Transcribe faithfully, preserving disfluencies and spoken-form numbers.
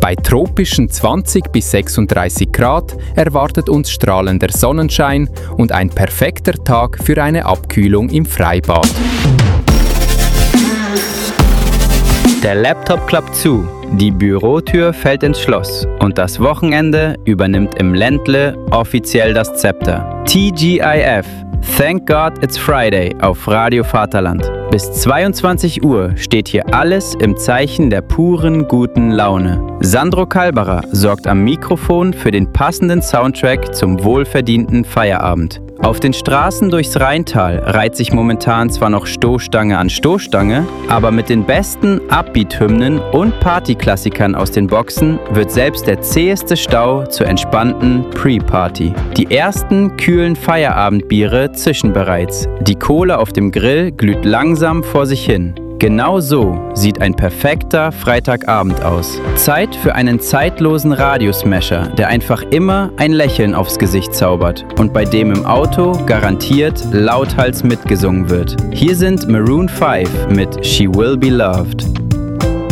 Bei tropischen zwanzig bis sechsunddreißig Grad erwartet uns strahlender Sonnenschein und ein perfekter Tag für eine Abkühlung im Freibad. Der Laptop klappt zu, die Bürotür fällt ins Schloss und das Wochenende übernimmt im Ländle offiziell das Zepter. T G I F, Thank God It's Friday auf Radio Vaterland. Bis zweiundzwanzig Uhr steht hier alles im Zeichen der puren guten Laune. Sandro Kalberer sorgt am Mikrofon für den passenden Soundtrack zum wohlverdienten Feierabend. Auf den Straßen durchs Rheintal reiht sich momentan zwar noch Stoßstange an Stoßstange, aber mit den besten Upbeat-Hymnen und Partyklassikern aus den Boxen wird selbst der zäheste Stau zur entspannten Pre-Party. Die ersten kühlen Feierabendbiere zischen bereits. Die Kohle auf dem Grill glüht langsam vor sich hin. Genau so sieht ein perfekter Freitagabend aus. Zeit für einen zeitlosen Radiosmasher, der einfach immer ein Lächeln aufs Gesicht zaubert und bei dem im Auto garantiert lauthals mitgesungen wird. Hier sind Maroon five mit She Will Be Loved.